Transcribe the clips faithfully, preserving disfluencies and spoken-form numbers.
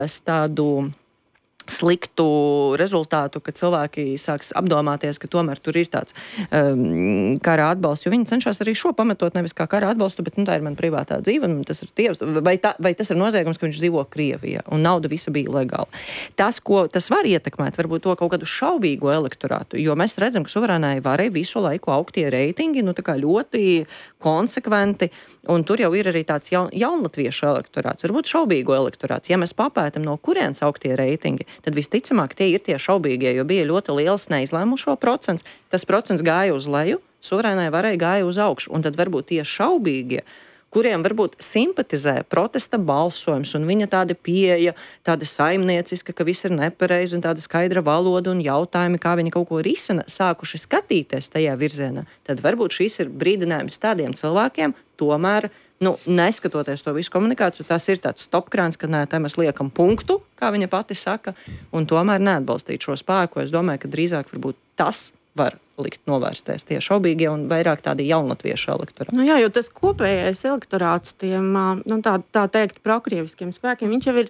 tādu sliktu rezultātu, ka cilvēki sāks apdomāties, ka tomēr tur ir tāds um, kara atbalsts, jo viņi cenšas arī šo pamatot nevis kā kara atbalstu, bet nu, tā ir man privātā dzīve, un tas ir tievs, vai, tā, vai tas ir noziegums, ka viņš dzīvo Krievijā, un nauda visa bija legāla. Tas, ko tas var ietekmēt, varbūt to kaut kādu šaubīgo elektorātu, jo mēs redzam, ka suverēnai varai visu laiku aug tie reitingi, nu tā kā ļoti konsekventi, un tur jau ir arī tāds jaun, jaunlatviešu elektorāts, varbūt šaubīgo elektorāts. Ja mēs papētam, no kurienes aug tie reitingi, tad visticamāk tie ir tie šaubīgie, jo bija ļoti liels neizlēmušo procents. Tas procents gāja uz leju, suverēnai varai gāja uz augšu. Un tad varbūt tie šaubīgie, kuriem varbūt simpatizē protesta balsojums un viņa tāda pieeja, tāda saimnieciska, ka viss ir nepareizi un tāda skaidra valoda un jautājumi, kā viņi kaut ko risina, sākuši skatīties tajā virzienā, tad varbūt šis ir brīdinājums tādiem cilvēkiem, tomēr nu, neskatoties to visu komunikāciju, tas ir tāds stopkrāns, ka nē, te mēs liekam punktu, kā viņa pati saka, un tomēr neatbalstīt šo spēku. Es domāju, ka drīzāk varbūt tas var likt novērsties tie šaubīgie un vairāk tādi jaunatviešu elektorāti. Nu jā, jo tas kopējais elektorāts tiem, nu tā, tā teikt, prokrieviskiem spēkiem, viņš jau ir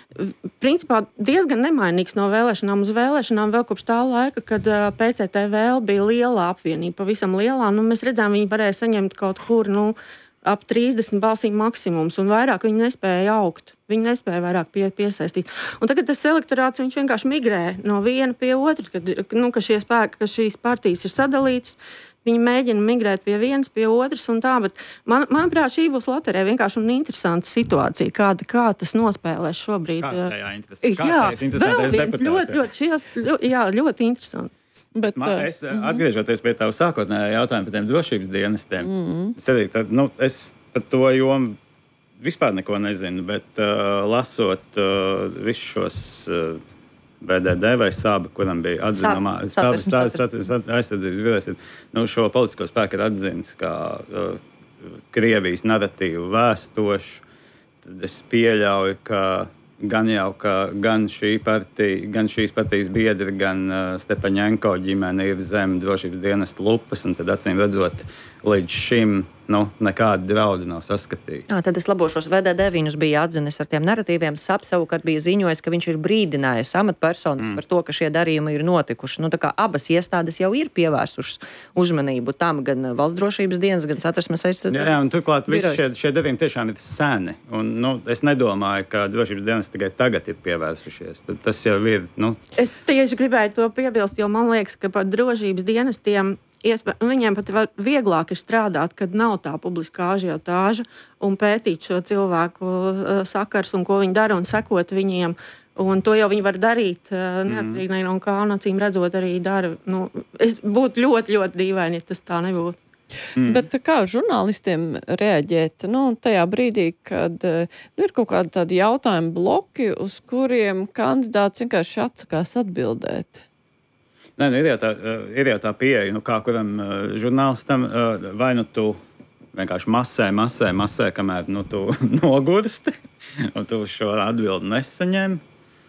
principā diezgan nemainīgs no vēlēšanām uz vēlēšanām vēl kopš tā laika, kad P C T V L bija lielā apvienība, pavisam lielā. Nu, mēs redzām, viņi varēja saņemt kaut kur, nu, ap trīsdesmit balsīm maksimums, un vairāk viņi nespēja augt. Viņi nespēja vairāk pie, piesaistīt. Un tagad tas elektorāts, viņš vienkārši migrē no viena pie otras, kad, nu, ka šie spēki, ka šīs partijas ir sadalītas, viņi mēģina migrēt pie vienas, pie otras un tā, bet man, manuprāt, šī būs loterija vienkārši un interesanta situācija, kāda, kā tas nospēlēs šobrīd. Kā tajā interesanti? Kā jā, tajā interesantais vēl viens deputāts? ļoti, ļoti, šies, ļoti, jā, ļoti interesanti. Bet, Man, es, uh, atgriežoties pie tā sākotnējā jautājuma par tiem drošības dienestiem, mm-hmm. es, arī, tad, nu, es par to jomu vispār neko nezinu, bet uh, lasot uh, visus šos uh, B D D vai SABA, kuram bija atzinumā, aizsardzības birojas, nu, šo politisko spēku ir atzins kā uh, Krievijas naratīvu vēstošu, tad es pieļauju, ka gan jau, ka gan, šī partija, gan šīs partijas biedri, gan uh, Stepaņenko ģimene ir zem drošības dienesta lupas, un tad acīm redzot, līdz šim nu, nekādi draudi nav saskatīti. Jā, tad es labošos, V D D viņus bija atzinis ar tiem naratīviem, SAP savukārt bija ziņojis, ka viņš ir brīdinājis amatpersonas mm. par to, ka šie darījumi ir notikuši. Nu, tā kā abas iestādes jau ir pievērsušas uzmanību tam, gan valsts drošības dienas, gan satversmes aizsardzības. Jā, jā, un turklāt visi šie, šie darījumi tiešām ir seni, un nu, es nedomāju, ka drošības dienas tikai tagad ir pievērsušies. Tad tas jau ir, nu... Es tieši gribēju to piebilst, jo man liekas, ka par drošības dienestiem Iespē, viņiem pat var vieglāk ir strādāt, kad nav tā publiskā ažiotāža un pētīt šo cilvēku uh, sakars un ko viņi dara un sekot viņiem. Un to jau viņi var darīt, uh, neatkarīgi mm. no kā, un acīm redzot arī dara. Nu, es būtu ļoti, ļoti dīvaini, ja tas tā nebūtu. Mm. Bet kā žurnālistiem reaģēt nu, tajā brīdī, kad nu, ir kaut kādi tādi jautājumi bloki, uz kuriem kandidāts vienkārši atsakās atbildēt? Nē, nu, ir, jau tā, ir jau tā pieeja, nu, kā kuram uh, žurnālistam, uh, vai nu tu vienkārši masē, masē, masē, kamēr nu, tu nogursti, un tu šo atbildi nesaņem.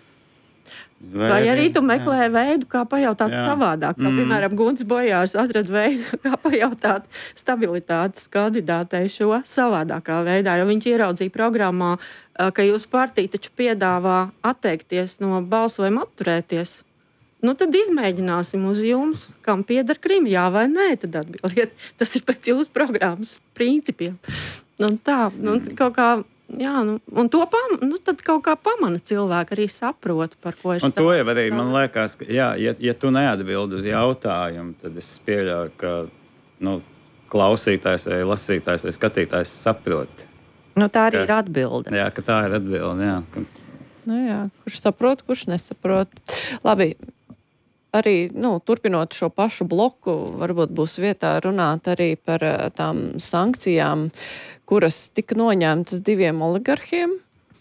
Vai, vai arī tu meklē jā. veidu, kā pajautāt jā. savādāk. Kā, mm. piemēram, Gunts Bojārs atrada veidu, kā pajautāt stabilitātes kandidātei šo savādākā veidā, jo viņš ieraudzīja programmā, ka jūsu partija taču piedāvā atteikties no balsojuma atturēties. Nu, tad izmēģināsim uz jums, kam pieder Krima, jā vai nē, tad atbildiet. Tas ir pēc jūsu programmas principiem. Un tā, nu, kaut kā, jā, nu, un to pam, nu, tad kaut kā pamana cilvēki arī saprot, par ko es un to jau arī, man liekas, ka, jā, ja, ja tu neatbildi uz jautājumu, tad es pieļauju, ka, nu, klausītājs vai lasītājs vai skatītājs saprot. Nu, tā arī ka, ir atbilde. Jā, ka tā ir atbilde, jā. Ka... Nu jā, kurš saprot, kurš nesaprot. Labi. Arī, nu, turpinot šo pašu bloku, varbūt būs vietā runāt arī par tām sankcijām, kuras tika noņemtas diviem oligarhiem.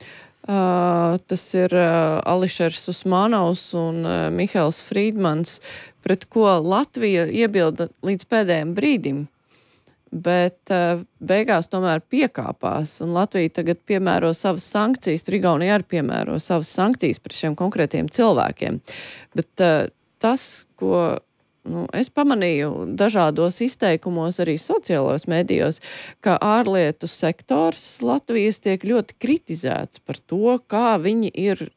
Uh, tas ir uh, Ališers Usmanovs un uh, Mihails Frīdmans, pret ko Latvija iebilda līdz pēdējiem brīdim. Bet uh, beigās tomēr piekāpās, un Latvija tagad piemēro savas sankcijas, Igaunija arī piemēro savas sankcijas pret šiem konkrētiem cilvēkiem. Bet uh, tas, ko nu, es pamanīju dažādos izteikumos arī sociālos medijos, ka ārlietu sektors Latvijas tiek ļoti kritizēts par to, kā viņi ir